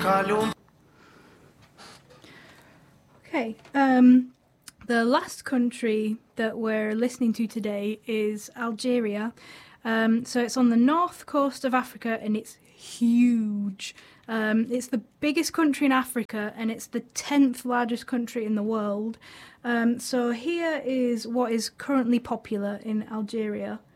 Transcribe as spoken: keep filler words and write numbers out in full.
Okay, um, the last country that we're listening to today is Algeria. Um, so it's on the north coast of Africa and it's huge. Um, it's the biggest country in Africa and it's the tenth largest country in the world. Um, so here is what is currently popular in Algeria.